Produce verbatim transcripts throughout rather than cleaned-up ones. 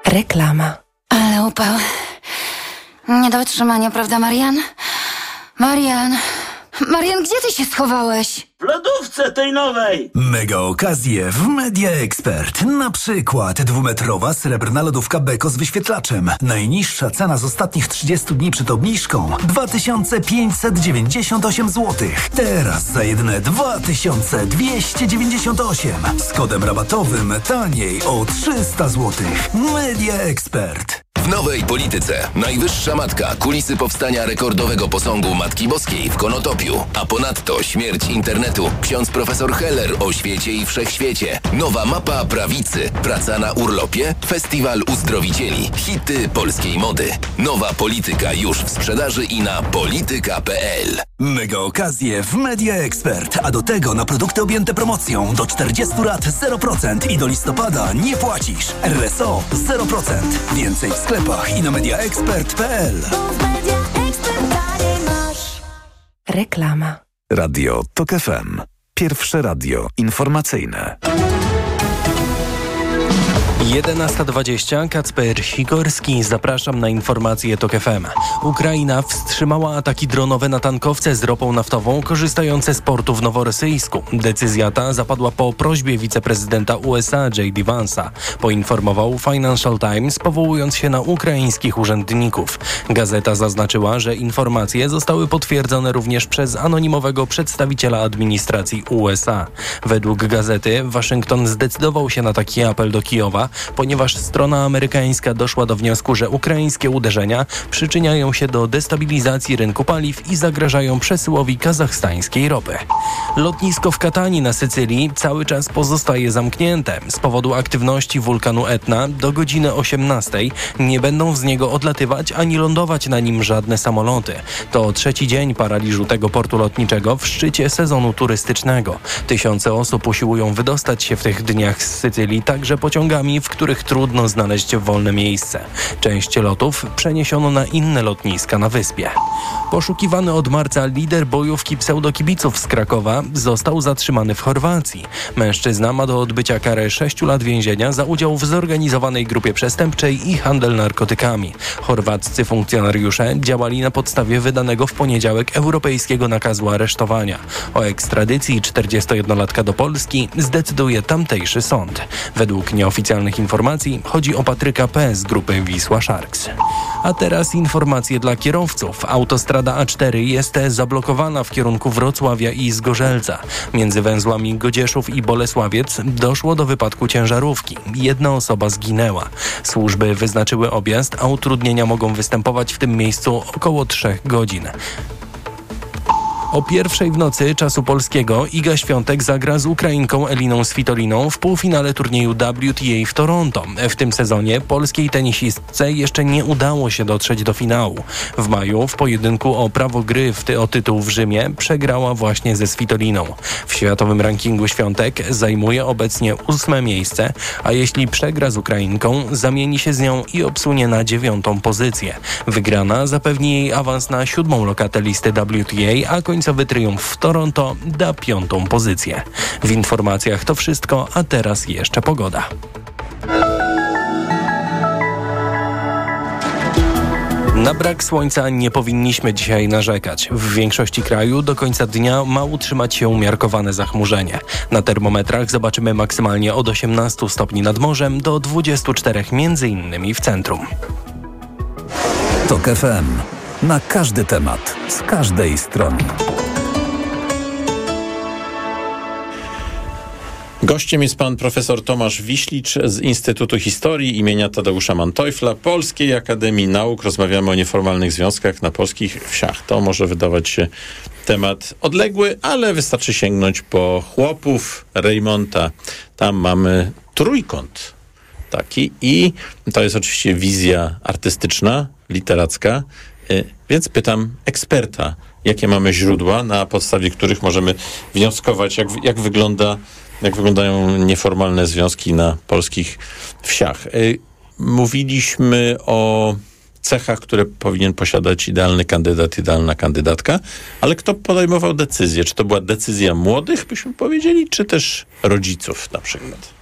Reklama. Ale upał. Nie do wytrzymania, prawda, Marian? Marian... Marian, gdzie ty się schowałeś? W lodówce tej nowej! Mega okazje w Media Expert. Na przykład dwumetrowa srebrna lodówka Beko z wyświetlaczem. Najniższa cena z ostatnich trzydziestu dni przed obniżką dwa tysiące pięćset dziewięćdziesiąt osiem złotych. Teraz za jedyne dwa tysiące dwieście dziewięćdziesiąt osiem. Z kodem rabatowym taniej o trzysta złotych. Media Expert. W nowej polityce najwyższa matka, kulisy powstania rekordowego posągu Matki Boskiej w Konotopiu, a ponadto śmierć internetu, ksiądz profesor Heller o świecie i wszechświecie, nowa mapa prawicy, praca na urlopie, festiwal uzdrowicieli, hity polskiej mody. Nowa polityka już w sprzedaży i na polityka kropka p l. Mega okazje w Media Expert, a do tego na produkty objęte promocją do czterdziestu lat zero procent i do listopada nie płacisz. R S O zero procent. Więcej w sklepach i na mediaexpert kropka p l. Reklama. Radio Tok F M. Pierwsze radio informacyjne. jedenasta dwadzieścia, Kacper Sikorski. Zapraszam na informacje Tok F M. Ukraina wstrzymała ataki dronowe na tankowce z ropą naftową korzystające z portu w Noworosyjsku. Decyzja ta zapadła po prośbie wiceprezydenta U S A J D Vance'a, poinformował Financial Times, powołując się na ukraińskich urzędników. Gazeta zaznaczyła, że informacje zostały potwierdzone również przez anonimowego przedstawiciela administracji U S A. Według gazety Waszyngton zdecydował się na taki apel do Kijowa, ponieważ strona amerykańska doszła do wniosku, że ukraińskie uderzenia przyczyniają się do destabilizacji rynku paliw i zagrażają przesyłowi kazachstańskiej ropy. Lotnisko w Katani na Sycylii cały czas pozostaje zamknięte. Z powodu aktywności wulkanu Etna do godziny osiemnastej nie będą z niego odlatywać ani lądować na nim żadne samoloty. To trzeci dzień paraliżu tego portu lotniczego w szczycie sezonu turystycznego. Tysiące osób usiłują wydostać się w tych dniach z Sycylii także pociągami, w których trudno znaleźć wolne miejsce. Część lotów przeniesiono na inne lotniska na wyspie. Poszukiwany od marca lider bojówki pseudokibiców z Krakowa został zatrzymany w Chorwacji. Mężczyzna ma do odbycia karę sześciu lat więzienia za udział w zorganizowanej grupie przestępczej i handel narkotykami. Chorwaccy funkcjonariusze działali na podstawie wydanego w poniedziałek europejskiego nakazu aresztowania. O ekstradycji czterdziestojednolatka do Polski zdecyduje tamtejszy sąd. Według nieoficjalnych informacji chodzi o Patryka P. z grupy Wisła Sharks. A teraz informacje dla kierowców. Autostrada A cztery jest zablokowana w kierunku Wrocławia i Zgorzelca. Między węzłami Godzieszów i Bolesławiec doszło do wypadku ciężarówki. Jedna osoba zginęła. Służby wyznaczyły objazd, a utrudnienia mogą występować w tym miejscu około trzech godzin. O pierwszej w nocy czasu polskiego Iga Świątek zagra z Ukrainką Eliną Svitoliną w półfinale turnieju W T A w Toronto. W tym sezonie polskiej tenisistce jeszcze nie udało się dotrzeć do finału. W maju w pojedynku o prawo gry w ty- o tytuł w Rzymie przegrała właśnie ze Svitoliną. W światowym rankingu Świątek zajmuje obecnie ósme miejsce, a jeśli przegra z Ukrainką, zamieni się z nią i obsunie na dziewiątą pozycję. Wygrana zapewni jej awans na siódmą lokatę listy W T A, a końcowy triumf w Toronto da piątą pozycję. W informacjach to wszystko, a teraz jeszcze pogoda. Na brak słońca nie powinniśmy dzisiaj narzekać. W większości kraju do końca dnia ma utrzymać się umiarkowane zachmurzenie. Na termometrach zobaczymy maksymalnie od osiemnastu stopni nad morzem do dwudziestu czterech między innymi w centrum. Tok F M. Na każdy temat, z każdej strony. Gościem jest pan profesor Tomasz Wiślicz z Instytutu Historii imienia Tadeusza Manteuffla, Polskiej Akademii Nauk. Rozmawiamy o nieformalnych związkach na polskich wsiach. To może wydawać się temat odległy, ale wystarczy sięgnąć po Chłopów Reymonta. Tam mamy trójkąt taki i to jest oczywiście wizja artystyczna, literacka, więc pytam eksperta, jakie mamy źródła, na podstawie których możemy wnioskować, jak, jak wygląda Jak wyglądają nieformalne związki na polskich wsiach. Mówiliśmy o cechach, które powinien posiadać idealny kandydat, idealna kandydatka, ale kto podejmował decyzję? Czy to była decyzja młodych, byśmy powiedzieli, czy też rodziców na przykład?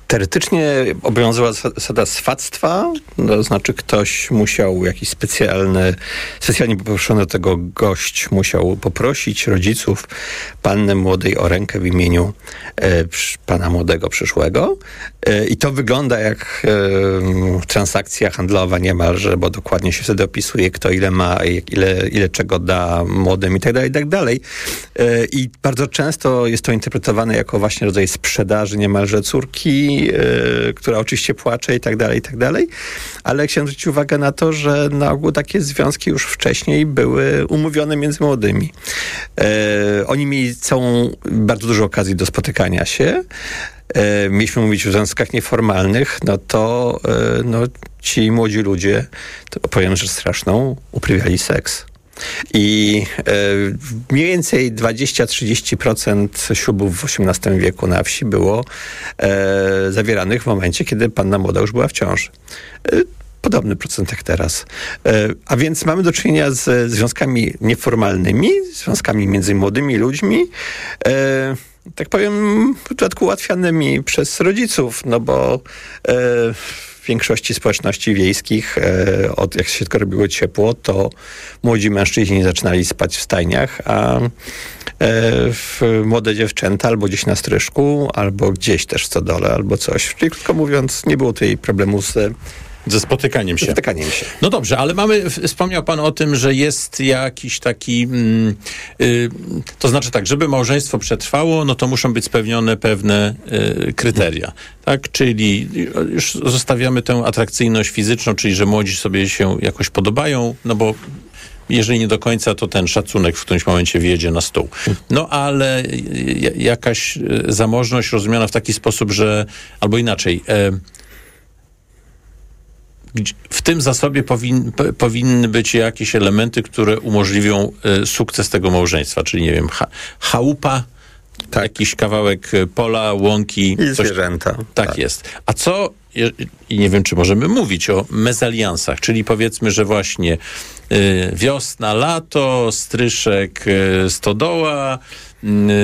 Teoretycznie obowiązywała zasada swactwa, to znaczy ktoś musiał jakiś specjalny, specjalnie poproszony do tego gość musiał poprosić rodziców panny młodej o rękę w imieniu e, pana młodego przyszłego. E, I to wygląda jak e, transakcja handlowa niemalże, bo dokładnie się wtedy opisuje, kto ile ma, ile, ile czego da młodym i tak dalej, i tak dalej. E, I bardzo często jest to interpretowane jako właśnie rodzaj sprzedaży niemalże córki, Yy, która oczywiście płacze i tak dalej, i tak dalej, ale chciałem zwrócić uwagę na to, że na ogół takie związki już wcześniej były umówione między młodymi. Yy, oni mieli całą, bardzo dużo okazji do spotykania się. Yy, mieliśmy mówić o związkach nieformalnych, no to yy, no, ci młodzi ludzie, to powiem rzecz straszną, uprawiali seks. I e, mniej więcej dwadzieścia do trzydziestu procent ślubów w osiemnastym wieku na wsi było e, zawieranych w momencie, kiedy panna młoda już była w ciąży. E, podobny procent jak teraz. E, a więc mamy do czynienia z związkami nieformalnymi, związkami między młodymi ludźmi, e, tak powiem, w dodatku ułatwianymi przez rodziców, no bo e, w większości społeczności wiejskich, e, od jak się tylko robiło ciepło, to młodzi mężczyźni zaczynali spać w stajniach, a e, w młode dziewczęta albo gdzieś na stryżku, albo gdzieś też w stodole, albo coś. Czyli krótko mówiąc, nie było tutaj problemu z Ze spotykaniem się. Ze spotykaniem się. No dobrze, ale mamy, wspomniał pan o tym, że jest jakiś taki, mm, y, to znaczy tak, żeby małżeństwo przetrwało, no to muszą być spełnione pewne y, kryteria, tak? Czyli już zostawiamy tę atrakcyjność fizyczną, czyli że młodzi sobie się jakoś podobają, no bo jeżeli nie do końca, to ten szacunek w którymś momencie wjedzie na stół. No ale jakaś zamożność rozumiana w taki sposób, że, albo inaczej, y, w tym zasobie powin, p, powinny być jakieś elementy, które umożliwią y, sukces tego małżeństwa, czyli nie wiem, ha, chałupa, tak. Jakiś kawałek pola, łąki. I coś, zwierzęta. Tak, tak jest. A co, i nie wiem, czy możemy mówić o mezaliansach, czyli powiedzmy, że właśnie y, wiosna, lato, stryszek, y, stodoła, y,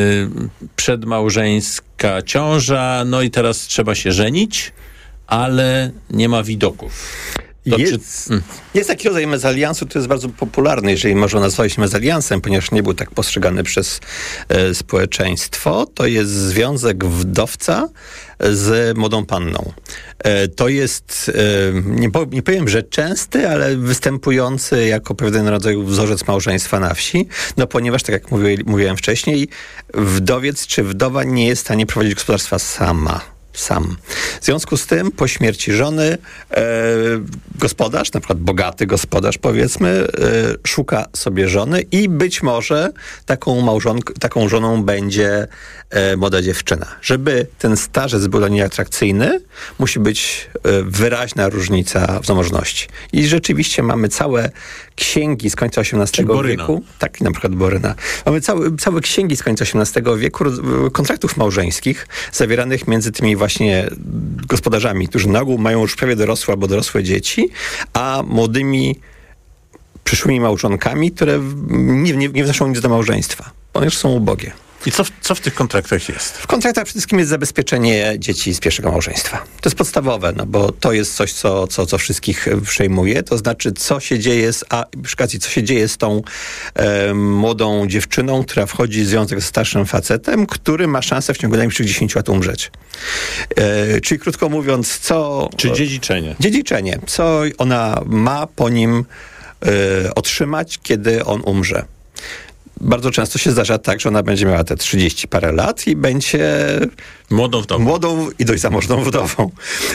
przedmałżeńska ciąża, no i teraz trzeba się żenić, ale nie ma widoków. To jest, czy... mm. jest taki rodzaj mezaliansu, który jest bardzo popularny, jeżeli można nazwać się mezaliansem, ponieważ nie był tak postrzegany przez e, społeczeństwo. To jest związek wdowca z młodą panną. E, to jest, e, nie, po, nie powiem, że częsty, ale występujący jako pewien rodzaj wzorzec małżeństwa na wsi, no ponieważ, tak jak mówię, mówiłem wcześniej, wdowiec czy wdowa nie jest w stanie prowadzić gospodarstwa sama. Sam. W związku z tym po śmierci żony e, gospodarz, na przykład bogaty gospodarz powiedzmy, e, szuka sobie żony i być może taką, małżonk- taką żoną będzie e, młoda dziewczyna. Żeby ten starzec był dla niej atrakcyjny, musi być e, wyraźna różnica w zamożności. I rzeczywiście mamy całe księgi z końca osiemnastego wieku. Tak, na przykład Boryna. Mamy całe, całe księgi z końca osiemnastego wieku kontraktów małżeńskich zawieranych między tymi właśnie gospodarzami, którzy na ogół mają już prawie dorosłe albo dorosłe dzieci, a młodymi przyszłymi małżonkami, które nie, nie, nie wnoszą nic do małżeństwa. One już są ubogie. I co w, co w tych kontraktach jest? W kontraktach przede wszystkim jest zabezpieczenie dzieci z pierwszego małżeństwa. To jest podstawowe, no bo to jest coś, co, co, co wszystkich przejmuje. To znaczy, co się dzieje z, a przy okazji, co się dzieje z tą e, młodą dziewczyną, która wchodzi w związek z starszym facetem, który ma szansę w ciągu najbliższych dziesięciu lat umrzeć. E, czyli krótko mówiąc, co... Czy dziedziczenie. Dziedziczenie. Co ona ma po nim e, otrzymać, kiedy on umrze. Bardzo często się zdarza tak, że ona będzie miała te trzydzieści parę lat i będzie młodą wdową. Młodą i dość zamożną wdową.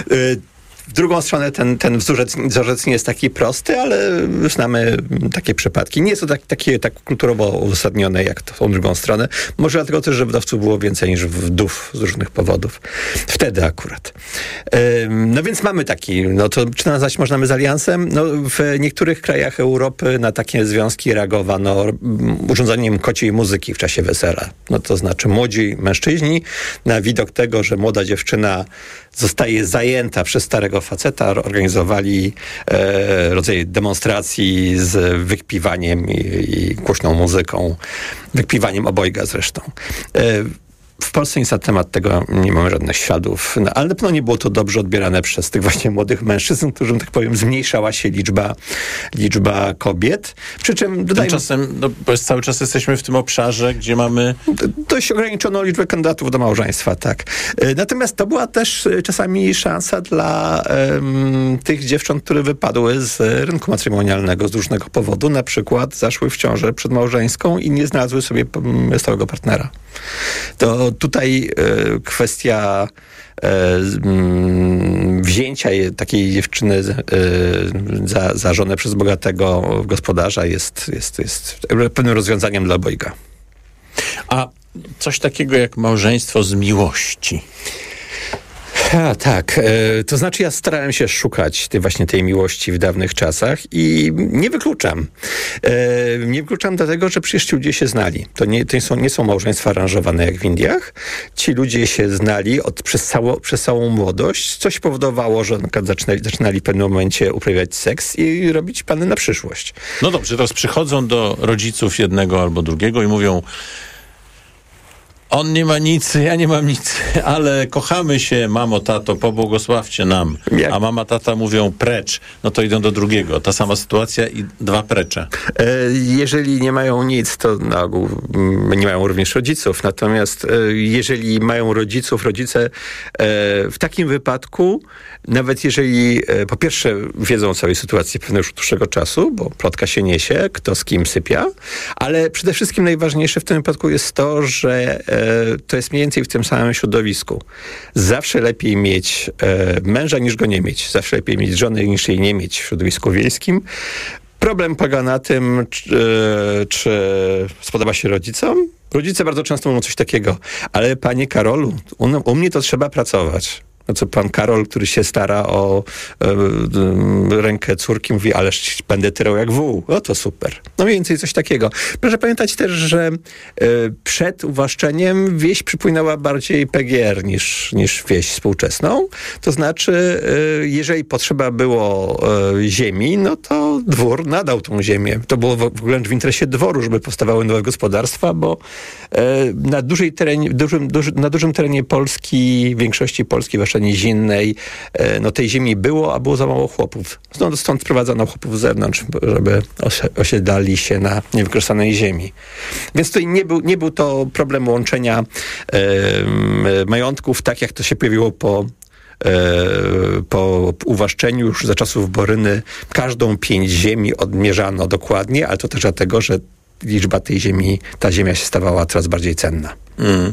W drugą stronę ten, ten wzorzec, wzorzec nie jest taki prosty, ale znamy takie przypadki. Nie jest to tak, takie tak kulturowo uzasadnione jak tą drugą stronę. Może dlatego też, że wdowców było więcej niż wdów z różnych powodów. Wtedy akurat. No więc mamy taki, no to czy nazwać można mezaliansem? No w niektórych krajach Europy na takie związki reagowano urządzeniem kociej muzyki w czasie wesela. No to znaczy młodzi mężczyźni na widok tego, że młoda dziewczyna zostaje zajęta przez starego faceta, organizowali e, rodzaj demonstracji z wykpiwaniem i, i głośną muzyką, wykpiwaniem obojga zresztą. E, W Polsce nic na temat tego nie mamy żadnych śladów, no, ale na pewno nie było to dobrze odbierane przez tych właśnie młodych mężczyzn, którym, tak powiem, zmniejszała się liczba, liczba kobiet. Przy czym dodajmy... Tymczasem, no, bo cały czas jesteśmy w tym obszarze, gdzie mamy... dość ograniczoną liczbę kandydatów do małżeństwa, tak. Natomiast to była też czasami szansa dla um, tych dziewcząt, które wypadły z rynku matrymonialnego z różnego powodu, na przykład zaszły w ciążę przedmałżeńską i nie znalazły sobie stałego partnera. To tutaj e, kwestia e, m, wzięcia je, takiej dziewczyny e, za, za żonę przez bogatego gospodarza jest, jest, jest pewnym rozwiązaniem dla obojga. A coś takiego jak małżeństwo z miłości. A, tak. E, to znaczy ja starałem się szukać tej, właśnie tej miłości w dawnych czasach i nie wykluczam. E, nie wykluczam dlatego, że przecież ci ludzie się znali. To nie, to nie, są, nie są małżeństwa aranżowane jak w Indiach. Ci ludzie się znali od, przez, cało, przez całą młodość. Coś powodowało, że na przykład zaczynali, zaczynali w pewnym momencie uprawiać seks i robić plany na przyszłość. No dobrze, teraz przychodzą do rodziców jednego albo drugiego i mówią: on nie ma nic, ja nie mam nic, ale kochamy się, mamo, tato, pobłogosławcie nam. Jak? A mama, tata mówią precz, no to idą do drugiego. Ta sama sytuacja i dwa precze. E, jeżeli nie mają nic, to na ogół m, nie mają również rodziców. Natomiast e, jeżeli mają rodziców, rodzice e, w takim wypadku, nawet jeżeli e, po pierwsze wiedzą o całej sytuacji pewnego już dłuższego czasu, bo plotka się niesie, kto z kim sypia, ale przede wszystkim najważniejsze w tym wypadku jest to, że e, to jest mniej więcej w tym samym środowisku. Zawsze lepiej mieć e, męża niż go nie mieć. Zawsze lepiej mieć żonę niż jej nie mieć w środowisku wiejskim. Problem polega na tym, czy, czy spodoba się rodzicom. Rodzice bardzo często mówią coś takiego: ale panie Karolu, u, u mnie to trzeba pracować. No co pan Karol, który się stara o e, e, rękę córki, mówi: ależ będę tyrał jak wół. O, to super. No mniej więcej coś takiego. Proszę pamiętać też, że e, przed uwłaszczeniem wieś przypominała bardziej P G R niż, niż wieś współczesną. To znaczy, e, jeżeli potrzeba było e, ziemi, no to dwór nadał tą ziemię. To było w, wręcz w interesie dworu, żeby powstawały nowe gospodarstwa, bo e, na, dużej terenie, dużym, duży, na dużym terenie Polski, większości Polski, zwłaszcza nizinnej, no tej ziemi było, a było za mało chłopów. Stąd, stąd sprowadzano chłopów z zewnątrz, żeby osiedlali się na niewykorzystanej ziemi. Więc tutaj nie był, nie był to problem łączenia e, majątków, tak jak to się pojawiło po po uwłaszczeniu już za czasów Boryny. Każdą pięć ziemi odmierzano dokładnie, ale to też dlatego, że liczba tej ziemi, ta ziemia się stawała coraz bardziej cenna. Mm.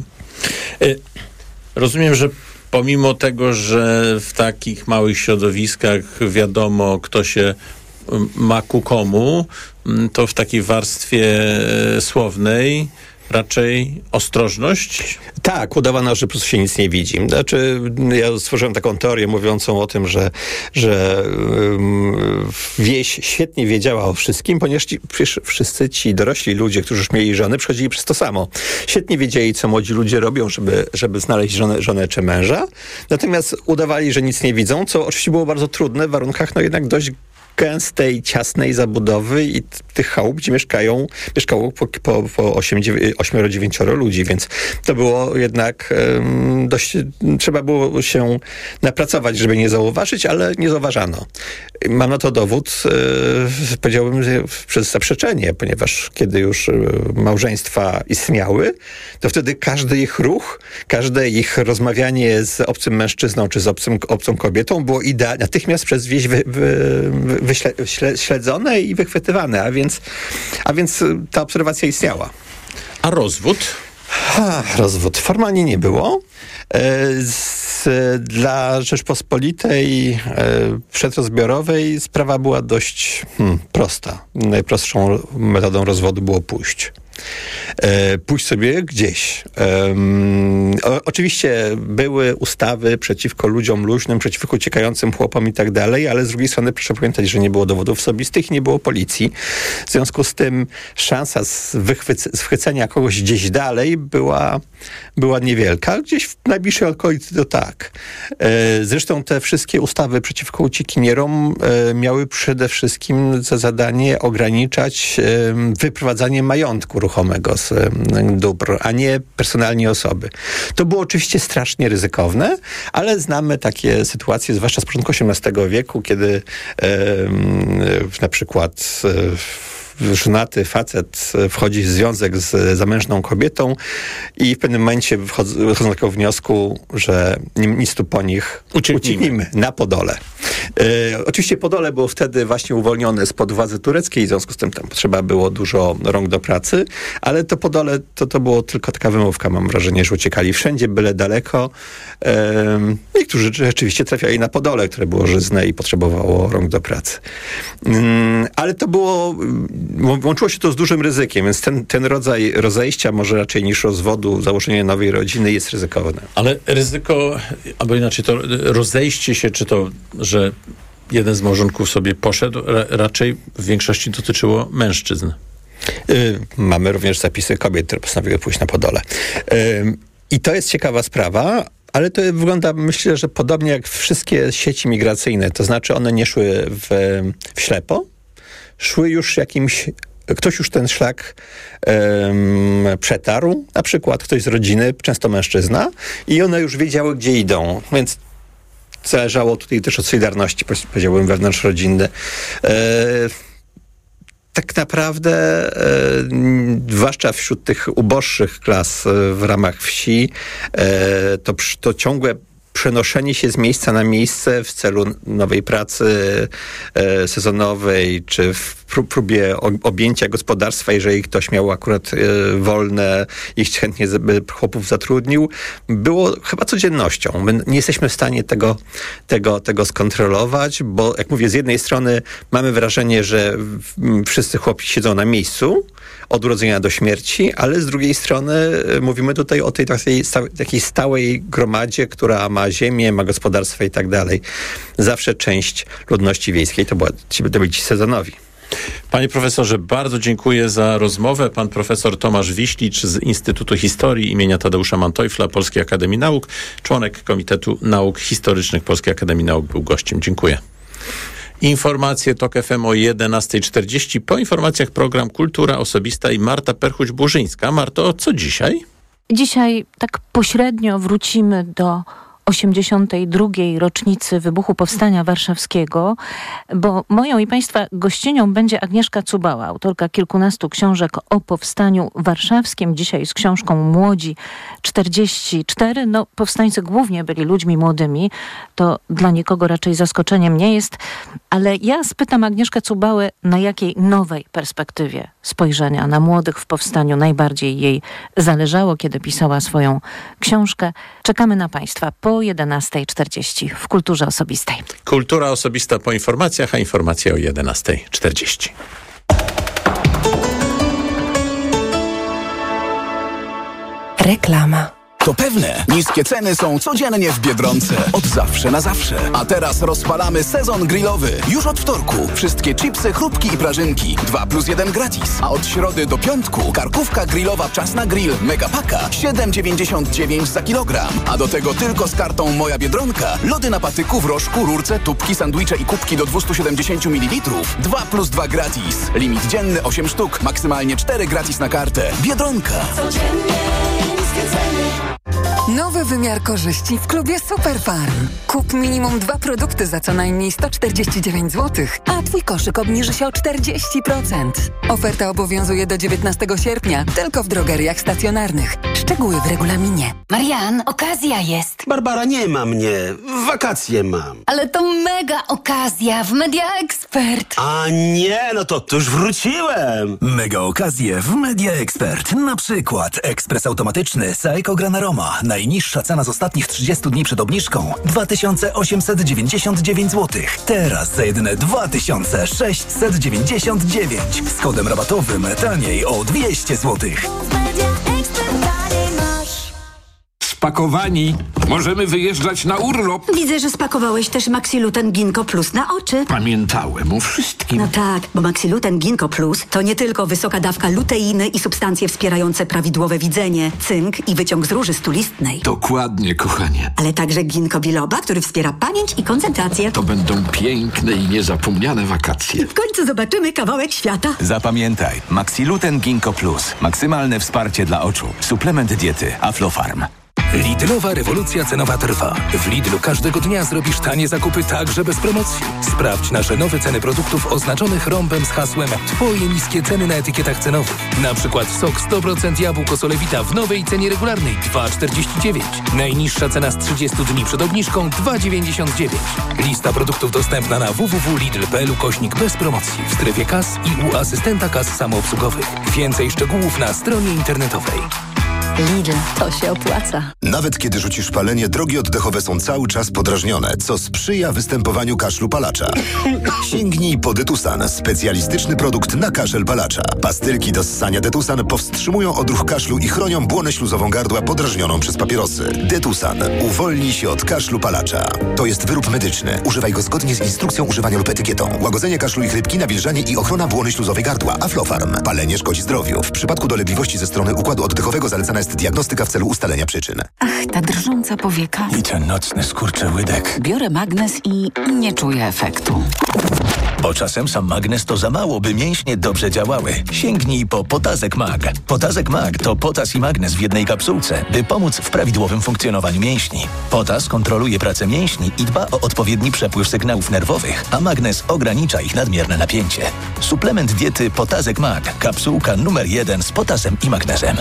Rozumiem, że pomimo tego, że w takich małych środowiskach wiadomo, kto się ma ku komu, to w takiej warstwie słownej raczej ostrożność? Tak, udawano, że po prostu się nic nie widzi. Znaczy, ja stworzyłem taką teorię mówiącą o tym, że, że um, wieś świetnie wiedziała o wszystkim, ponieważ ci, wszyscy ci dorośli ludzie, którzy już mieli żony, przechodzili przez to samo. Świetnie wiedzieli, co młodzi ludzie robią, żeby, żeby znaleźć żonę, żonę czy męża. Natomiast udawali, że nic nie widzą, co oczywiście było bardzo trudne w warunkach no jednak dość gęstej, ciasnej zabudowy i t- tych chałup, gdzie mieszkają, mieszkało po, po, po ośmioro dziewięcioro ludzi, więc to było jednak um, dość, trzeba było się napracować, żeby nie zauważyć, ale nie zauważano. Mam na to dowód, e, powiedziałbym, że przez zaprzeczenie, ponieważ kiedy już e, małżeństwa istniały, to wtedy każdy ich ruch, każde ich rozmawianie z obcym mężczyzną czy z obcym, obcą kobietą było idealnie, natychmiast przez wieś wy, wy, wy wyśledzone i wychwytywane, a więc, a więc ta obserwacja istniała. A rozwód? Ha, rozwód formalnie nie było. E, z, dla Rzeczpospolitej e, przedrozbiorowej sprawa była dość hmm, prosta. Najprostszą metodą rozwodu było pójść. E, pójść sobie gdzieś. E, o, oczywiście były ustawy przeciwko ludziom luźnym, przeciwko uciekającym chłopom i tak dalej, ale z drugiej strony proszę pamiętać, że nie było dowodów osobistych, nie było policji. W związku z tym szansa z wychwycenia kogoś gdzieś dalej była, była niewielka. Gdzieś w najbliższej okolicy to tak. E, zresztą te wszystkie ustawy przeciwko uciekinierom e, miały przede wszystkim za zadanie ograniczać e, wyprowadzanie majątku ruchomego, z dóbr, a nie personalnie osoby. To było oczywiście strasznie ryzykowne, ale znamy takie sytuacje, zwłaszcza z początku osiemnastego wieku, kiedy e, na przykład e, żonaty facet wchodzi w związek z zamężną kobietą i w pewnym momencie wychodzą do takiego wniosku, że nic tu po nich ucieknijmy na Podole. E, oczywiście Podole było wtedy właśnie uwolnione spod władzy tureckiej, w związku z tym tam trzeba było dużo rąk do pracy, ale to Podole to, to było tylko taka wymówka, mam wrażenie, że uciekali wszędzie, byle daleko. E, niektórzy rzeczywiście trafiali na Podole, które było żyzne i potrzebowało rąk do pracy. E, ale to było, łączyło się to z dużym ryzykiem, więc ten, ten rodzaj rozejścia, może raczej niż rozwodu, założenie nowej rodziny jest ryzykowne. Ale ryzyko, albo inaczej to rozejście się, czy to, że jeden z małżonków sobie poszedł, ra, raczej w większości dotyczyło mężczyzn. Yy, mamy również zapisy kobiet, które postanowiły pójść na Podole. Yy, I to jest ciekawa sprawa, ale to wygląda, myślę, że podobnie jak wszystkie sieci migracyjne, to znaczy one nie szły w, w ślepo, szły już jakimś, ktoś już ten szlak um, przetarł, na przykład ktoś z rodziny, często mężczyzna, i one już wiedziały, gdzie idą, więc zależało tutaj też od solidarności, powiedziałbym, wewnątrzrodzinnej. E, tak naprawdę, e, zwłaszcza wśród tych uboższych klas e, w ramach wsi, e, to, to ciągłe przenoszenie się z miejsca na miejsce w celu nowej pracy e, sezonowej, czy w próbie objęcia gospodarstwa, jeżeli ktoś miał akurat e, wolne i chętnie by chłopów zatrudnił, było chyba codziennością. My nie jesteśmy w stanie tego, tego, tego skontrolować, bo jak mówię, z jednej strony mamy wrażenie, że wszyscy chłopi siedzą na miejscu od urodzenia do śmierci, ale z drugiej strony mówimy tutaj o tej takiej, takiej stałej gromadzie, która ma ziemię, ma gospodarstwo i tak dalej. Zawsze część ludności wiejskiej to, była, to byli ci sezonowi. Panie profesorze, bardzo dziękuję za rozmowę. Pan profesor Tomasz Wiślicz z Instytutu Historii imienia Tadeusza Manteuffla Polskiej Akademii Nauk, członek Komitetu Nauk Historycznych Polskiej Akademii Nauk, był gościem. Dziękuję. Informacje TOK F M o jedenasta czterdzieści. Po informacjach program Kultura Osobista i Marta Perchuć-Burzyńska. Marto, co dzisiaj? Dzisiaj tak pośrednio wrócimy do osiemdziesiątej drugiej rocznicy wybuchu Powstania Warszawskiego, bo moją i Państwa gościnią będzie Agnieszka Cubała, autorka kilkunastu książek o Powstaniu Warszawskim. Dzisiaj z książką Młodzi czterdzieści cztery. No, powstańcy głównie byli ludźmi młodymi. To dla nikogo raczej zaskoczeniem nie jest. Ale ja spytam Agnieszkę Cubałę, na jakiej nowej perspektywie spojrzenia na młodych w powstaniu najbardziej jej zależało, kiedy pisała swoją książkę. Czekamy na Państwa po jedenasta czterdzieści w Kulturze Osobistej. Kultura Osobista po informacjach, a informacje o jedenasta czterdzieści. Reklama. To pewne, niskie ceny są codziennie w Biedronce. Od zawsze na zawsze. A teraz rozpalamy sezon grillowy. Już od wtorku. Wszystkie chipsy, chrupki i prażynki. dwa plus jeden gratis. A od środy do piątku karkówka grillowa Czas na Grill Megapaka siedem dziewięćdziesiąt dziewięć za kilogram. A do tego tylko z kartą Moja Biedronka. Lody na patyku, w rożku, rurce, tubki, sandwicze i kubki do dwieście siedemdziesiąt mililitrów. dwa plus dwa gratis. Limit dzienny osiem sztuk. Maksymalnie cztery gratis na kartę. Biedronka. Codziennie niskie ceny. Nowy wymiar korzyści w klubie Superfarm. Kup minimum dwa produkty za co najmniej sto czterdzieści dziewięć złotych, a twój koszyk obniży się o czterdzieści procent. Oferta obowiązuje do dziewiętnastego sierpnia, tylko w drogeriach stacjonarnych. Szczegóły w regulaminie. Marian, okazja jest. Barbara, nie ma mnie. Wakacje mam. Ale to mega okazja w Media Expert. A nie, no to, to już wróciłem. Mega okazje w Media Expert. Na przykład ekspres automatyczny Saeco Granaroma. Najniższa cena z ostatnich trzydziestu dni przed obniżką dwa tysiące osiemset dziewięćdziesiąt dziewięć złotych. Teraz za jedyne dwa tysiące sześćset dziewięćdziesiąt dziewięć. Z kodem rabatowym taniej o dwieście złotych. spakowani. Możemy wyjeżdżać na urlop. Widzę, że spakowałeś też Maxiluten Ginkgo Plus na oczy. Pamiętałem o wszystkim. No tak, bo Maxiluten Ginkgo Plus to nie tylko wysoka dawka luteiny i substancje wspierające prawidłowe widzenie, cynk i wyciąg z róży stulistnej. Dokładnie, kochanie. Ale także ginkgo biloba, który wspiera pamięć i koncentrację. To będą piękne i niezapomniane wakacje. W końcu zobaczymy kawałek świata. Zapamiętaj, Maxiluten Ginkgo Plus. Maksymalne wsparcie dla oczu. Suplement diety Aflofarm. Lidlowa rewolucja cenowa trwa. W Lidlu każdego dnia zrobisz tanie zakupy także bez promocji. Sprawdź nasze nowe ceny produktów oznaczonych rąbem z hasłem Twoje niskie ceny na etykietach cenowych. Na przykład sok sto procent jabłko Solewita w nowej cenie regularnej dwa czterdzieści dziewięć. Najniższa cena z trzydziestu dni przed obniżką dwa dziewięćdziesiąt dziewięć. Lista produktów dostępna na w w w kropka lidl kropka p l ukośnik bez promocji w strefie kas i u asystenta kas samoobsługowych. Więcej szczegółów na stronie internetowej. Lidl, to się opłaca. Nawet kiedy rzucisz palenie, drogi oddechowe są cały czas podrażnione, co sprzyja występowaniu kaszlu palacza. Sięgnij po Detusan, specjalistyczny produkt na kaszel palacza. Pastylki do ssania Detusan powstrzymują odruch kaszlu i chronią błonę śluzową gardła podrażnioną przez papierosy. Detusan. Uwolnij się od kaszlu palacza. To jest wyrób medyczny. Używaj go zgodnie z instrukcją używania lub etykietą. Łagodzenie kaszlu i chrypki, nawilżanie i ochrona błony śluzowej gardła. Aflofarm. Palenie szkodzi zdrowiu. W przypadku dolegliwości ze strony układu oddechowego zalecana jest diagnostyka w celu ustalenia przyczyn. Ach, ta drżąca powieka. I ten nocny skurczy łydek. Biorę magnes i nie czuję efektu. Bo czasem sam magnes to za mało, by mięśnie dobrze działały. Sięgnij po Potazek Mag. Potazek Mag to potas i magnes w jednej kapsułce, by pomóc w prawidłowym funkcjonowaniu mięśni. Potas kontroluje pracę mięśni i dba o odpowiedni przepływ sygnałów nerwowych, a magnes ogranicza ich nadmierne napięcie. Suplement diety Potazek Mag. Kapsułka numer jeden z potasem i magnezem.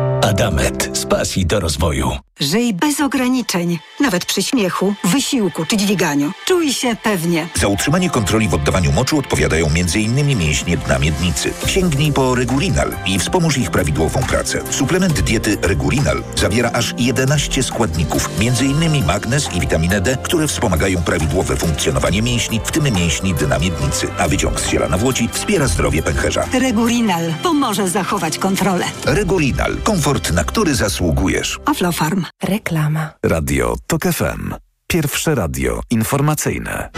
Adamet. Z pasji do rozwoju. Żyj bez ograniczeń, nawet przy śmiechu, wysiłku czy dźwiganiu. Czuj się pewnie. Za utrzymanie kontroli w oddawaniu moczu odpowiadają m in mięśnie dna miednicy. Sięgnij po Regulinal i wspomóż ich prawidłową pracę. Suplement diety Regulinal zawiera aż jedenaście składników, między innymi magnez i witaminę D, które wspomagają prawidłowe funkcjonowanie mięśni, w tym mięśni dna miednicy, a wyciąg z ziela nawłoci wspiera zdrowie pęcherza. Regulinal pomoże zachować kontrolę. Regulinal. Komfort, na który zasługujesz. Aflofarm. Reklama. Radio TOK F M. Pierwsze radio informacyjne.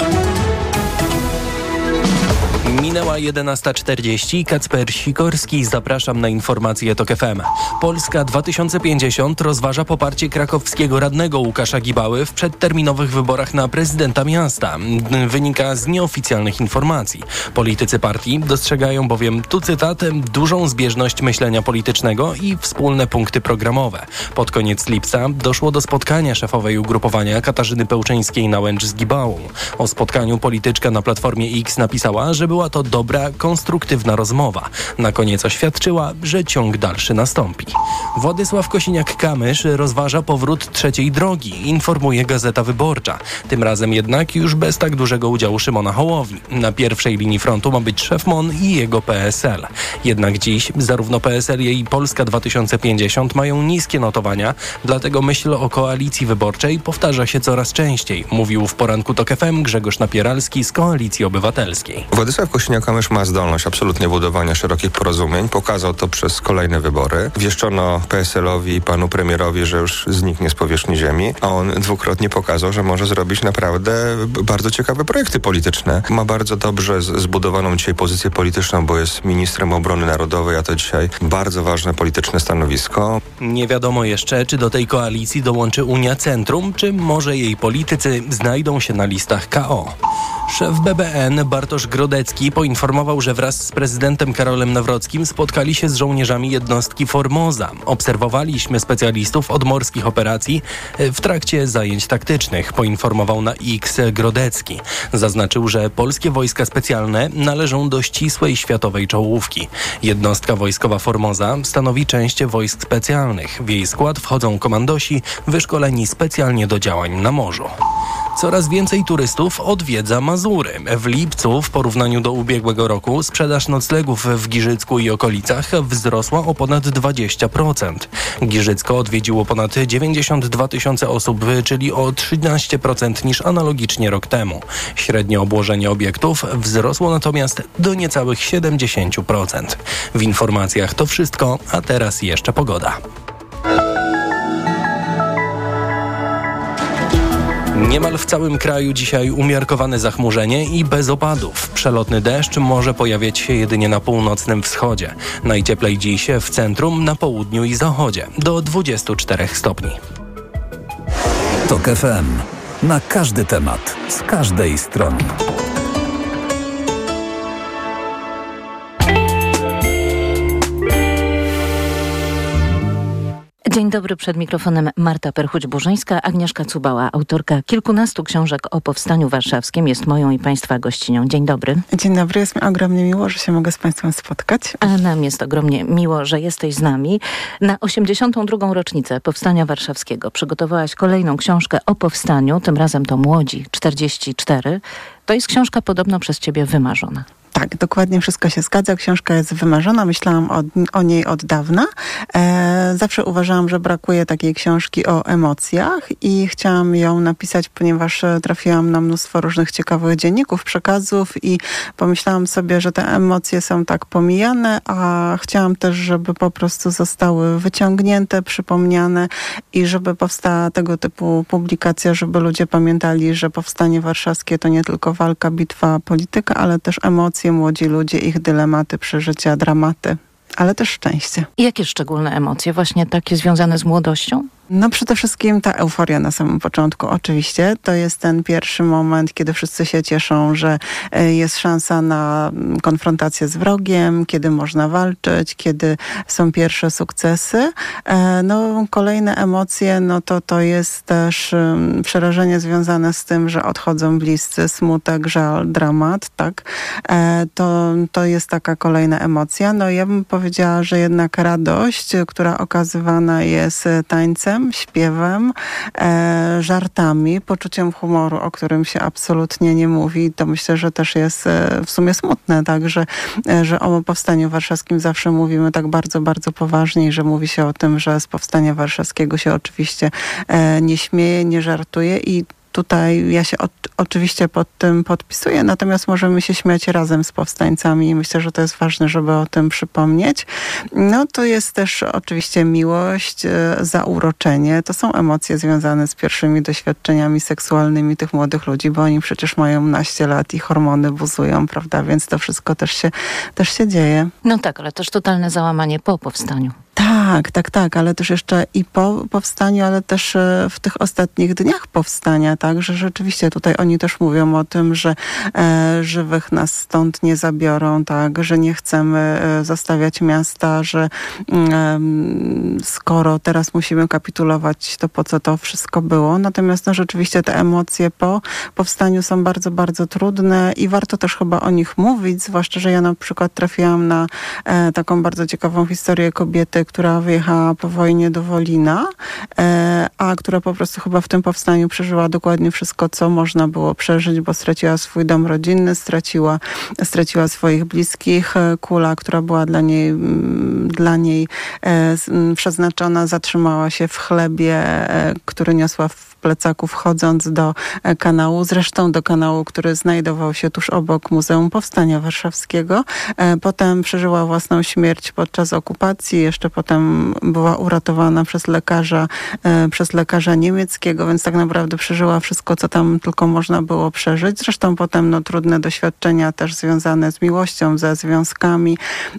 Minęła jedenasta czterdzieści. Kacper Sikorski. Zapraszam na informacje TOK F M. Polska dwa tysiące pięćdziesiąt rozważa poparcie krakowskiego radnego Łukasza Gibały w przedterminowych wyborach na prezydenta miasta. Wynika z nieoficjalnych informacji. Politycy partii dostrzegają bowiem, tu cytat, dużą zbieżność myślenia politycznego i wspólne punkty programowe. Pod koniec lipca doszło do spotkania szefowej ugrupowania Katarzyny Pełczyńskiej-Nałęcz z Gibałą. O spotkaniu polityczka na Platformie X napisała, że była to dobra, konstruktywna rozmowa. Na koniec oświadczyła, że ciąg dalszy nastąpi. Władysław Kosiniak-Kamysz rozważa powrót trzeciej drogi, informuje Gazeta Wyborcza. Tym razem jednak już bez tak dużego udziału Szymona Hołowni. Na pierwszej linii frontu ma być szef M O N i jego P S L. Jednak dziś zarówno P S L, jak i Polska dwa tysiące pięćdziesiąt mają niskie notowania, dlatego myśl o koalicji wyborczej powtarza się coraz częściej, mówił w poranku TOK F M Grzegorz Napieralski z Koalicji Obywatelskiej. Władysław Kosiniak-Kamysz ma zdolność absolutnie budowania szerokich porozumień. Pokazał to przez kolejne wybory. Wieszczono P S L-owi i panu premierowi, że już zniknie z powierzchni ziemi, a on dwukrotnie pokazał, że może zrobić naprawdę bardzo ciekawe projekty polityczne. Ma bardzo dobrze z- zbudowaną dzisiaj pozycję polityczną, bo jest ministrem obrony narodowej, a to dzisiaj bardzo ważne polityczne stanowisko. Nie wiadomo jeszcze, czy do tej koalicji dołączy Unia Centrum, czy może jej politycy znajdą się na listach K O. Szef B B N Bartosz Grodecki poinformował, że wraz z prezydentem Karolem Nawrockim spotkali się z żołnierzami jednostki Formoza. Obserwowaliśmy specjalistów od morskich operacji w trakcie zajęć taktycznych, poinformował na X Grodecki. Zaznaczył, że polskie wojska specjalne należą do ścisłej światowej czołówki. Jednostka wojskowa Formoza stanowi część wojsk specjalnych. W jej skład wchodzą komandosi wyszkoleni specjalnie do działań na morzu. Coraz więcej turystów odwiedza Mazury. W lipcu w porównaniu do ubiegłego roku sprzedaż noclegów w Giżycku i okolicach wzrosła o ponad dwadzieścia procent. Giżycko odwiedziło ponad dziewięćdziesiąt dwa tysiące osób, czyli o trzynaście procent niż analogicznie rok temu. Średnie obłożenie obiektów wzrosło natomiast do niecałych siedemdziesiąt procent. W informacjach to wszystko, a teraz jeszcze pogoda. Niemal w całym kraju dzisiaj umiarkowane zachmurzenie i bez opadów. Przelotny deszcz może pojawiać się jedynie na północnym wschodzie. Najcieplej dziś w centrum, na południu i zachodzie. Do dwudziestu czterech stopni. Tok F M. Na każdy temat. Z każdej strony. Dzień dobry, przed mikrofonem Marta Perchuć-Burzyńska. Agnieszka Cubała, autorka kilkunastu książek o Powstaniu Warszawskim, jest moją i Państwa gościnią. Dzień dobry. Dzień dobry, jest mi ogromnie miło, że się mogę z Państwem spotkać. A nam jest ogromnie miło, że jesteś z nami. Na osiemdziesiątą drugą rocznicę Powstania Warszawskiego przygotowałaś kolejną książkę o powstaniu, tym razem to Młodzi czterdzieści cztery. To jest książka podobno przez Ciebie wymarzona. Tak, dokładnie wszystko się zgadza. Książka jest wymarzona. Myślałam o, o niej od dawna. E, zawsze uważałam, że brakuje takiej książki o emocjach i chciałam ją napisać, ponieważ trafiłam na mnóstwo różnych ciekawych dzienników, przekazów i pomyślałam sobie, że te emocje są tak pomijane, a chciałam też, żeby po prostu zostały wyciągnięte, przypomniane i żeby powstała tego typu publikacja, żeby ludzie pamiętali, że Powstanie Warszawskie to nie tylko walka, bitwa, polityka, ale też emocje, młodzi ludzie, ich dylematy, przeżycia, dramaty, ale też szczęście. I jakie szczególne emocje, właśnie takie związane z młodością? No przede wszystkim ta euforia na samym początku, oczywiście. To jest ten pierwszy moment, kiedy wszyscy się cieszą, że jest szansa na konfrontację z wrogiem, kiedy można walczyć, kiedy są pierwsze sukcesy. No kolejne emocje, no to to jest też przerażenie związane z tym, że odchodzą bliscy, smutek, żal, dramat, tak? To, to jest taka kolejna emocja. No ja bym powiedziała, że jednak radość, która okazywana jest tańcem, śpiewem, e, żartami, poczuciem humoru, o którym się absolutnie nie mówi. To myślę, że też jest e, w sumie smutne, tak, że, e, że o Powstaniu Warszawskim zawsze mówimy tak bardzo, bardzo poważnie i że mówi się o tym, że z Powstania Warszawskiego się oczywiście e, nie śmieje, nie żartuje i tutaj ja się o, oczywiście pod tym podpisuję, natomiast możemy się śmiać razem z powstańcami i myślę, że to jest ważne, żeby o tym przypomnieć. No to jest też oczywiście miłość, zauroczenie. To są emocje związane z pierwszymi doświadczeniami seksualnymi tych młodych ludzi, bo oni przecież mają naście lat i hormony buzują, prawda? Więc to wszystko też się, też się dzieje. No tak, ale też totalne załamanie po powstaniu. Tak, tak, tak, ale też jeszcze i po powstaniu, ale też w tych ostatnich dniach powstania, tak, że rzeczywiście tutaj oni też mówią o tym, że e, żywych nas stąd nie zabiorą, tak, że nie chcemy e, zostawiać miasta, że e, skoro teraz musimy kapitulować, to po co to wszystko było. Natomiast no, rzeczywiście te emocje po powstaniu są bardzo, bardzo trudne i warto też chyba o nich mówić, zwłaszcza, że ja na przykład trafiłam na e, taką bardzo ciekawą historię kobiety, która wyjechała po wojnie do Wolina, e, a która po prostu chyba w tym powstaniu przeżyła dokładnie wszystko, co można było przeżyć, bo straciła swój dom rodzinny, straciła, straciła swoich bliskich. Kula, która była dla niej, m, dla niej e, przeznaczona, zatrzymała się w chlebie, e, który niosła w plecaku, wchodząc do kanału, zresztą do kanału, który znajdował się tuż obok Muzeum Powstania Warszawskiego. Potem przeżyła własną śmierć podczas okupacji, jeszcze potem była uratowana przez lekarza, przez lekarza niemieckiego, więc tak naprawdę przeżyła wszystko, co tam tylko można było przeżyć. Zresztą potem no, trudne doświadczenia też związane z miłością, ze związkami.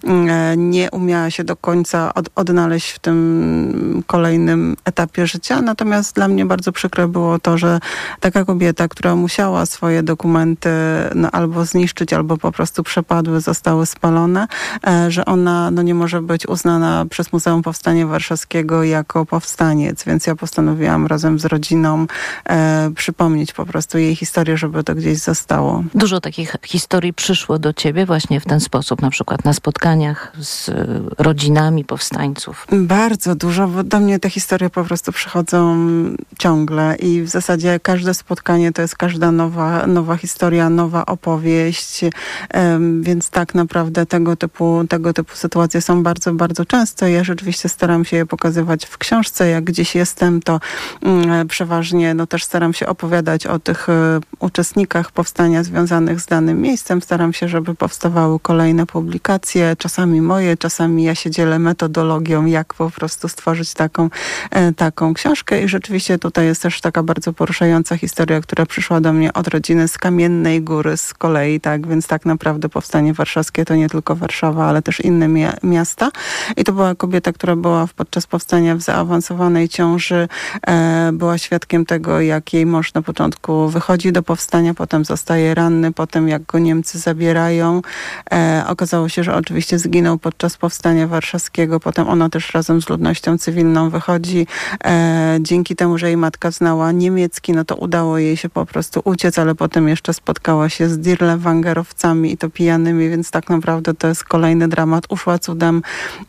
Nie umiała się do końca od, odnaleźć w tym kolejnym etapie życia, natomiast dla mnie bardzo przykro było to, że taka kobieta, która musiała swoje dokumenty no, albo zniszczyć, albo po prostu przepadły, zostały spalone, e, że ona no, nie może być uznana przez Muzeum Powstania Warszawskiego jako powstaniec, więc ja postanowiłam razem z rodziną e, przypomnieć po prostu jej historię, żeby to gdzieś zostało. Dużo takich historii przyszło do ciebie właśnie w ten sposób, na przykład na spotkaniach z rodzinami powstańców. Bardzo dużo, bo do mnie te historie po prostu przychodzą ciągle i w zasadzie każde spotkanie to jest każda nowa, nowa historia, nowa opowieść, um, więc tak naprawdę tego typu, tego typu sytuacje są bardzo, bardzo często. Ja rzeczywiście staram się je pokazywać w książce. Jak gdzieś jestem, to um, przeważnie no, też staram się opowiadać o tych um, uczestnikach powstania związanych z danym miejscem. Staram się, żeby powstawały kolejne publikacje, czasami moje, czasami ja się dzielę metodologią, jak po prostu stworzyć taką, e, taką książkę i rzeczywiście tutaj jest też też taka bardzo poruszająca historia, która przyszła do mnie od rodziny z Kamiennej Góry z kolei, tak, więc tak naprawdę Powstanie Warszawskie to nie tylko Warszawa, ale też inne mia- miasta. I to była kobieta, która była podczas powstania w zaawansowanej ciąży, e, była świadkiem tego, jak jej mąż na początku wychodzi do powstania, potem zostaje ranny, potem jak go Niemcy zabierają. E, okazało się, że oczywiście zginął podczas Powstania Warszawskiego, potem ona też razem z ludnością cywilną wychodzi. E, dzięki temu, że jej matka znała niemiecki, no to udało jej się po prostu uciec, ale potem jeszcze spotkała się z Dirlewangerowcami i to pijanymi, więc tak naprawdę to jest kolejny dramat. Uszła cudem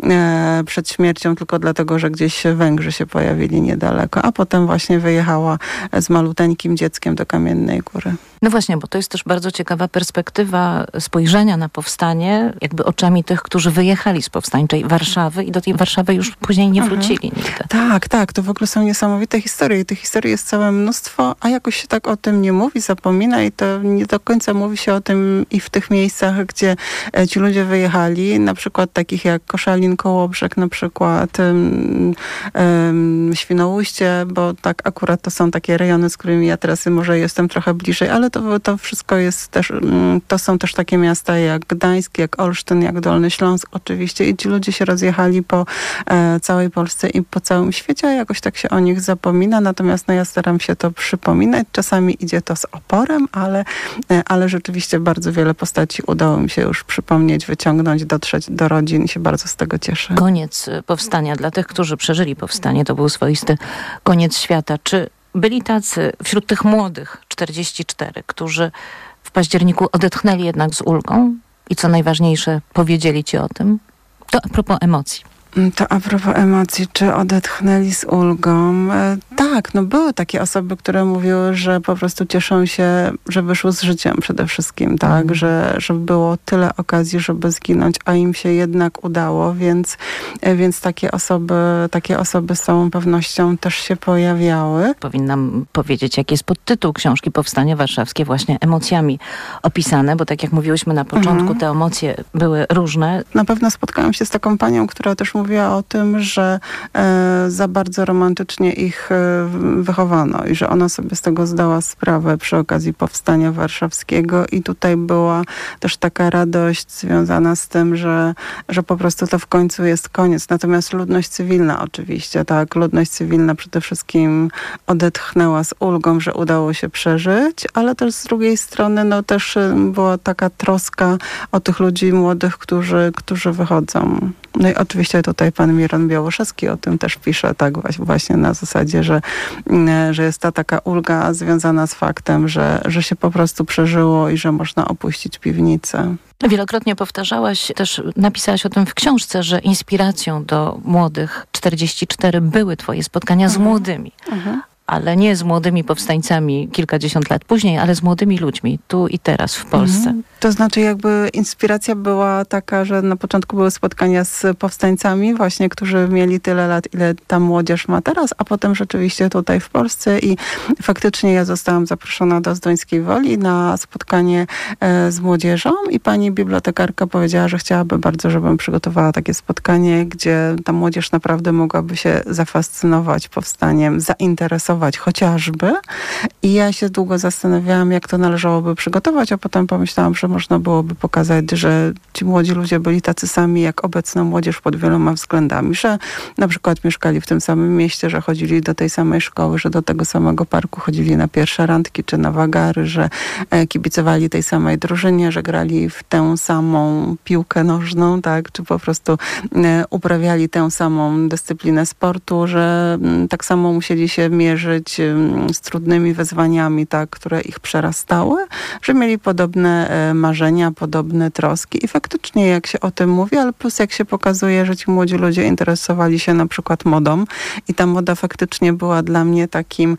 e, przed śmiercią tylko dlatego, że gdzieś Węgrzy się pojawili niedaleko, a potem właśnie wyjechała z maluteńkim dzieckiem do Kamiennej Góry. No właśnie, bo to jest też bardzo ciekawa perspektywa spojrzenia na powstanie, jakby oczami tych, którzy wyjechali z powstańczej Warszawy i do tej Warszawy już później nie wrócili nigdy. Tak, tak, to w ogóle są niesamowite historie i tych historii jest całe mnóstwo, a jakoś się tak o tym nie mówi, zapomina i to nie do końca mówi się o tym i w tych miejscach, gdzie ci ludzie wyjechali, na przykład takich jak Koszalin, Kołobrzeg, na przykład um, um, Świnoujście, bo tak akurat to są takie rejony, z którymi ja teraz może jestem trochę bliżej, ale to, to wszystko jest też, to są też takie miasta jak Gdańsk, jak Olsztyn, jak Dolny Śląsk oczywiście i ci ludzie się rozjechali po e, całej Polsce i po całym świecie, a jakoś tak się o nich zapomina, natomiast no ja staram się to przypominać. Czasami idzie to z oporem, ale, e, ale rzeczywiście bardzo wiele postaci udało mi się już przypomnieć, wyciągnąć, dotrzeć do rodzin i się bardzo z tego cieszę. Koniec powstania dla tych, którzy przeżyli powstanie, to był swoisty koniec świata. Czy byli tacy wśród tych młodych, czterdzieści cztery, którzy w październiku odetchnęli jednak z ulgą i co najważniejsze, powiedzieli ci o tym? To a propos emocji. To a propos emocji, czy odetchnęli z ulgą? E, tak, no były takie osoby, które mówiły, że po prostu cieszą się, że wyszły z życiem przede wszystkim, tak, mm. że, że było tyle okazji, żeby zginąć, a im się jednak udało, więc, e, więc takie osoby, takie osoby z całą pewnością też się pojawiały. Powinnam powiedzieć, jaki jest podtytuł książki Powstanie Warszawskie, właśnie emocjami opisane, bo tak jak mówiłyśmy na początku, mm. te emocje były różne. Na pewno spotkałam się z taką panią, która też mówiła o tym, że e, za bardzo romantycznie ich e, wychowano i że ona sobie z tego zdała sprawę przy okazji Powstania Warszawskiego i tutaj była też taka radość związana z tym, że, że po prostu to w końcu jest koniec. Natomiast ludność cywilna oczywiście, tak, ludność cywilna przede wszystkim odetchnęła z ulgą, że udało się przeżyć, ale też z drugiej strony no też była taka troska o tych ludzi młodych, którzy, którzy wychodzą. No i oczywiście tutaj pan Miron Białoszewski o tym też pisze, tak właśnie na zasadzie, że, że jest ta taka ulga związana z faktem, że, że się po prostu przeżyło i że można opuścić piwnicę. Wielokrotnie powtarzałaś, też napisałaś o tym w książce, że inspiracją do młodych czterdzieści cztery były twoje spotkania z młodymi. Mhm. Ale nie z młodymi powstańcami kilkadziesiąt lat później, ale z młodymi ludźmi, tu i teraz w Polsce. Mhm. To znaczy jakby inspiracja była taka, że na początku były spotkania z powstańcami właśnie, którzy mieli tyle lat, ile ta młodzież ma teraz, a potem rzeczywiście tutaj w Polsce i faktycznie ja zostałam zaproszona do Zduńskiej Woli na spotkanie e, z młodzieżą i pani bibliotekarka powiedziała, że chciałaby bardzo, żebym przygotowała takie spotkanie, gdzie ta młodzież naprawdę mogłaby się zafascynować powstaniem, zainteresować chociażby. I ja się długo zastanawiałam, jak to należałoby przygotować, a potem pomyślałam, że można byłoby pokazać, że ci młodzi ludzie byli tacy sami jak obecna młodzież pod wieloma względami, że na przykład mieszkali w tym samym mieście, że chodzili do tej samej szkoły, że do tego samego parku chodzili na pierwsze randki czy na wagary, że kibicowali tej samej drużynie, że grali w tę samą piłkę nożną, tak, czy po prostu uprawiali tę samą dyscyplinę sportu, że tak samo musieli się mierzyć z trudnymi wyzwaniami, tak, które ich przerastały, że mieli podobne marzenia, podobne troski i faktycznie jak się o tym mówi, ale plus jak się pokazuje, że ci młodzi ludzie interesowali się na przykład modą i ta moda faktycznie była dla mnie takim,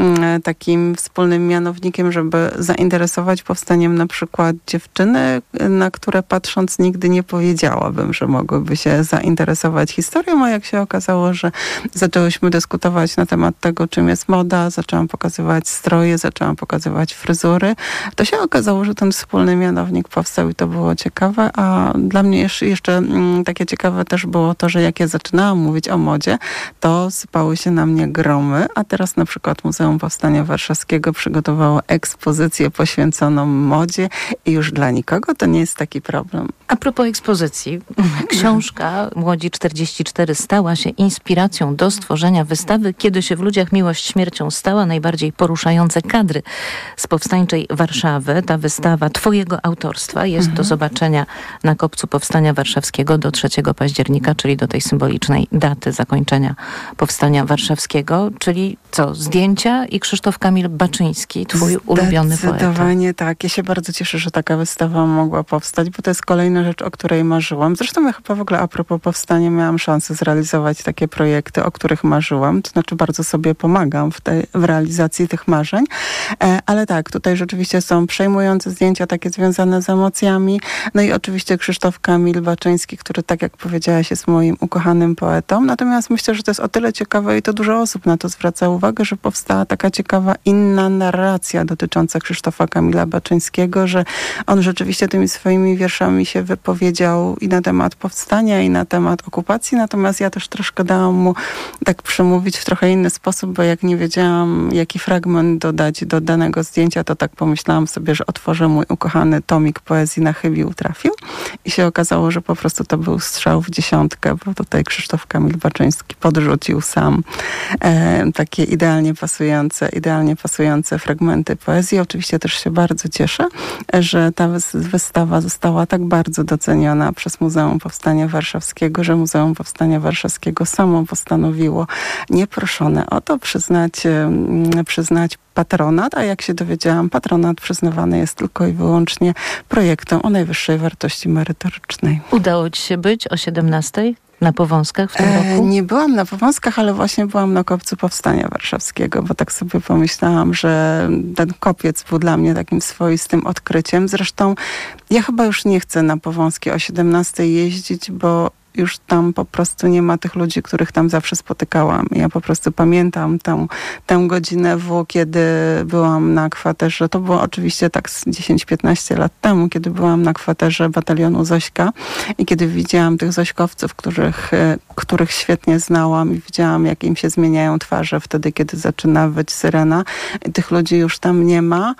takim wspólnym mianownikiem, żeby zainteresować powstaniem na przykład dziewczyny, na które patrząc nigdy nie powiedziałabym, że mogłyby się zainteresować historią, a jak się okazało, że zaczęłyśmy dyskutować na temat tego, czym jest moda, zaczęłam pokazywać stroje, zaczęłam pokazywać fryzury, to się okazało, że ten wspólny mianownik powstał i to było ciekawe, a A dla mnie jeszcze, jeszcze takie ciekawe też było to, że jak ja zaczynałam mówić o modzie, to sypały się na mnie gromy, a teraz na przykład Muzeum Powstania Warszawskiego przygotowało ekspozycję poświęconą modzie i już dla nikogo to nie jest taki problem. A propos ekspozycji, książka Młodzi czterdzieści cztery stała się inspiracją do stworzenia wystawy Kiedy się w ludziach miłość śmiercią stała, najbardziej poruszające kadry z powstańczej Warszawy. Ta wystawa twojego autorstwa jest mhm. do zobaczenia na Kopcu Powstania Warszawskiego do trzeciego października, czyli do tej symbolicznej daty zakończenia Powstania Warszawskiego, czyli co, zdjęcia i Krzysztof Kamil Baczyński, twój ulubiony poeta. Zdecydowanie tak. Ja się bardzo cieszę, że taka wystawa mogła powstać, bo to jest kolejna rzecz, o której marzyłam. Zresztą ja chyba w ogóle a propos powstania miałam szansę zrealizować takie projekty, o których marzyłam. To znaczy bardzo sobie pomagam w, tej, w realizacji tych marzeń. E, ale tak, tutaj rzeczywiście są przejmujące zdjęcia takie związane z emocjami. No i oczywiście Krzysztof Kamil Baczyński, który, tak jak powiedziałaś, jest moim ukochanym poetą. Natomiast myślę, że to jest o tyle ciekawe i to dużo osób na to zwraca uwagę, że powstała taka ciekawa inna narracja dotycząca Krzysztofa Kamila Baczyńskiego, że on rzeczywiście tymi swoimi wierszami się wypowiedział i na temat powstania, i na temat okupacji. Natomiast ja też troszkę dałam mu tak przemówić w trochę inny sposób, bo jak nie wiedziałam, jaki fragment dodać do danego zdjęcia, to tak pomyślałam sobie, że otworzę mój ukochany tomik poezji Na chybił trafił. I się okazało, że po prostu to był strzał w dziesiątkę, bo tutaj Krzysztof Kamil Baczyński podrzucił sam e, takie idealnie pasujące, idealnie pasujące fragmenty poezji. Oczywiście też się bardzo cieszę, że ta wystawa została tak bardzo doceniona przez Muzeum Powstania Warszawskiego, że Muzeum Powstania Warszawskiego samo postanowiło nieproszone o to przyznać, przyznać patronat, a jak się dowiedziałam, patronat przyznawany jest tylko i wyłącznie projektom o najwyższej wartości merytorycznej. Udało ci się być o siedemnastej na Powązkach w tym e, roku? Nie byłam na Powązkach, ale właśnie byłam na Kopcu Powstania Warszawskiego, bo tak sobie pomyślałam, że ten kopiec był dla mnie takim swoistym odkryciem. Zresztą ja chyba już nie chcę na Powązki o siedemnastej jeździć, bo już tam po prostu nie ma tych ludzi, których tam zawsze spotykałam. Ja po prostu pamiętam tę, tę godzinę W, kiedy byłam na kwaterze. To było oczywiście tak z dziesięć piętnaście lat temu, kiedy byłam na kwaterze batalionu Zośka i kiedy widziałam tych zośkowców, których, których świetnie znałam i widziałam, jak im się zmieniają twarze wtedy, kiedy zaczyna wyć syrena. I tych ludzi już tam nie ma.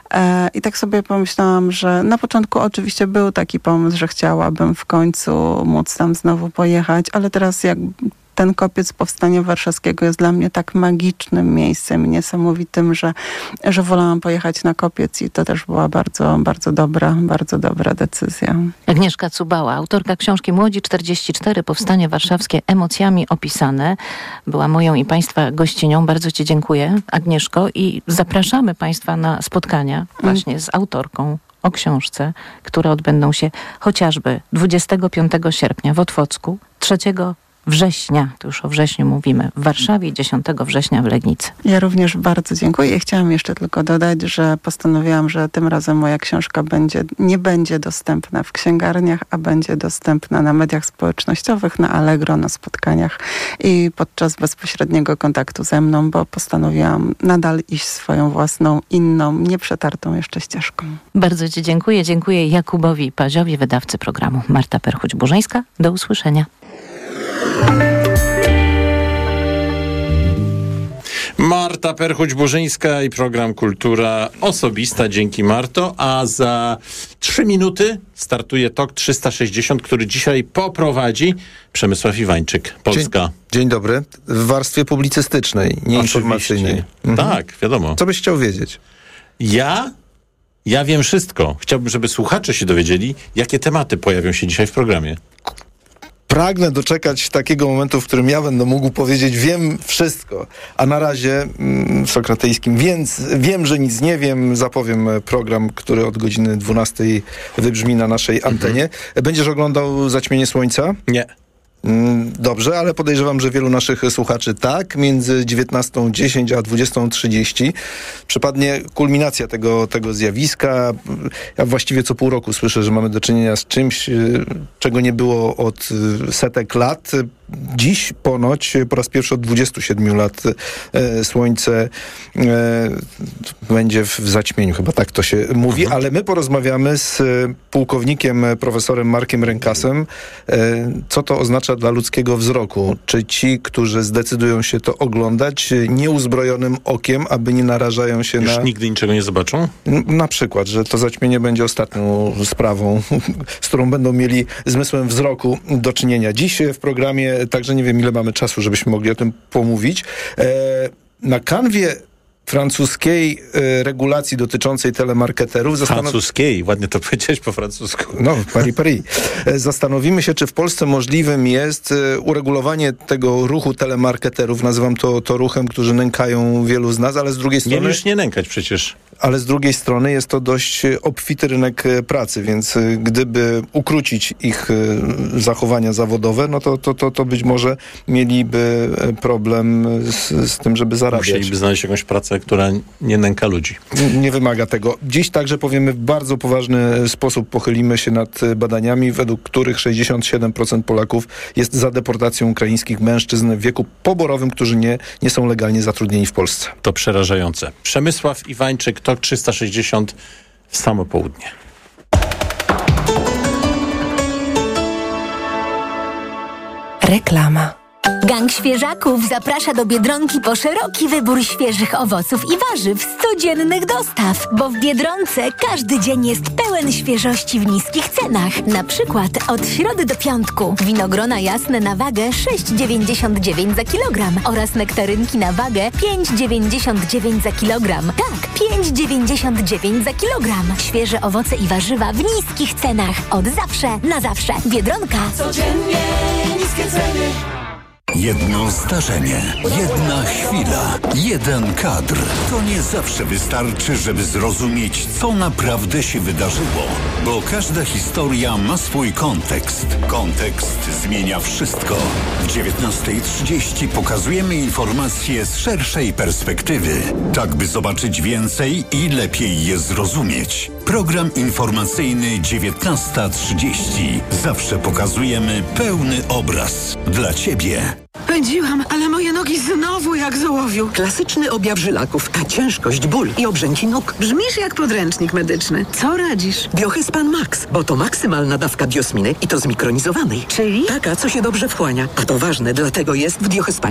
I tak sobie pomyślałam, że na początku oczywiście był taki pomysł, że chciałabym w końcu móc tam znowu pojechać, ale teraz jak ten Kopiec Powstania Warszawskiego jest dla mnie tak magicznym miejscem i niesamowitym, że, że wolałam pojechać na Kopiec i to też była bardzo, bardzo dobra, bardzo dobra decyzja. Agnieszka Cubała, autorka książki Młodzi czterdzieści cztery, Powstanie Warszawskie emocjami opisane, była moją i Państwa gościnią. Bardzo Ci dziękuję, Agnieszko, i zapraszamy Państwa na spotkania właśnie z autorką o książce, które odbędą się chociażby dwudziestego piątego sierpnia w Otwocku, trzeciego września, to już o wrześniu mówimy, w Warszawie, dziesiątego września w Legnicy. Ja również bardzo dziękuję i chciałam jeszcze tylko dodać, że postanowiłam, że tym razem moja książka będzie, nie będzie dostępna w księgarniach, a będzie dostępna na mediach społecznościowych, na Allegro, na spotkaniach i podczas bezpośredniego kontaktu ze mną, bo postanowiłam nadal iść swoją własną, inną, nieprzetartą jeszcze ścieżką. Bardzo Ci dziękuję. Dziękuję Jakubowi Paziowi, wydawcy programu. Marta Perchuć-Burzyńska. Do usłyszenia. Marta Perchuć-Burzyńska i program Kultura Osobista. Dzięki, Marto. A za trzy minuty startuje Tok trzysta sześćdziesiąt, który dzisiaj poprowadzi Przemysław Iwańczyk, Polska. Dzień, dzień dobry. W warstwie publicystycznej, nie informacyjnej. Mhm. Tak, wiadomo. Co byś chciał wiedzieć? Ja? Ja wiem wszystko. Chciałbym, żeby słuchacze się dowiedzieli, jakie tematy pojawią się dzisiaj w programie. Pragnę doczekać takiego momentu, w którym ja będę mógł powiedzieć, wiem wszystko, a na razie mm, w Sokratejskim, więc wiem, że nic nie wiem, zapowiem program, który od godziny dwunastej wybrzmi na naszej antenie. Mhm. Będziesz oglądał Zaćmienie Słońca? Nie. Dobrze, ale podejrzewam, że wielu naszych słuchaczy tak. Między dziewiętnastą dziesięć a dwudziestą trzydzieści przypadnie kulminacja tego, tego zjawiska. Ja właściwie co pół roku słyszę, że mamy do czynienia z czymś, czego nie było od setek lat. dziś ponoć po raz pierwszy od dwudziestu siedmiu lat e, słońce e, będzie w, w zaćmieniu, chyba tak to się mówi, mhm. ale my porozmawiamy z pułkownikiem profesorem Markiem Rękasem, e, co to oznacza dla ludzkiego wzroku. Czy ci, którzy zdecydują się to oglądać nieuzbrojonym okiem, aby nie narażają się Już na... nigdy niczego nie zobaczą? N- na przykład, że to zaćmienie będzie ostatnią sprawą, z którą będą mieli zmysłem wzroku do czynienia. Dziś w programie, także nie wiem ile mamy czasu, żebyśmy mogli o tym pomówić. E, na kanwie francuskiej e, regulacji dotyczącej telemarketerów... Zastanow... Francuskiej, ładnie to powiedziałeś po francusku. No, Paris, Paris. E, zastanowimy się, czy w Polsce możliwym jest e, uregulowanie tego ruchu telemarketerów. Nazywam to, to ruchem, którzy nękają wielu z nas, ale z drugiej strony... Nie już nie nękać przecież. Ale z drugiej strony jest to dość obfity rynek pracy, więc gdyby ukrócić ich zachowania zawodowe, no to, to, to, to być może mieliby problem z, z tym, żeby zarabiać. Musieliby znaleźć jakąś pracę, która nie nęka ludzi. Nie wymaga tego. Dziś także powiemy w bardzo poważny sposób, pochylimy się nad badaniami, według których sześćdziesiąt siedem procent Polaków jest za deportacją ukraińskich mężczyzn w wieku poborowym, którzy nie, nie są legalnie zatrudnieni w Polsce. To przerażające. Przemysław Iwańczyk, Tok trzysta sześćdziesiąt w samo południe. Reklama. Gang Świeżaków zaprasza do Biedronki po szeroki wybór świeżych owoców i warzyw z codziennych dostaw, bo w Biedronce każdy dzień jest pełen świeżości w niskich cenach. Na przykład od środy do piątku winogrona jasne na wagę sześć dziewięćdziesiąt dziewięć za kilogram oraz nektarynki na wagę pięć dziewięćdziesiąt dziewięć za kilogram. Tak, pięć dziewięćdziesiąt dziewięć za kilogram. Świeże owoce i warzywa w niskich cenach. Od zawsze na zawsze. Biedronka. Codziennie niskie ceny. Jedno zdarzenie, jedna chwila, jeden kadr. To nie zawsze wystarczy, żeby zrozumieć, co naprawdę się wydarzyło. Bo każda historia ma swój kontekst. Kontekst zmienia wszystko. W dziewiętnasta trzydzieści pokazujemy informacje z szerszej perspektywy. Tak, by zobaczyć więcej i lepiej je zrozumieć. Program informacyjny dziewiętnasta trzydzieści. Zawsze pokazujemy pełny obraz. Dla Ciebie. Pędziłam, ale moje nogi znowu jak z ołowiu. Klasyczny objaw żylaków, a ciężkość, ból i obrzęki nóg. Brzmisz jak podręcznik medyczny. Co radzisz? Biohyspan Max, bo to maksymalna dawka biosminy i to zmikronizowanej. Czyli? Taka, co się dobrze wchłania. A to ważne, dlatego jest w Biohyspanie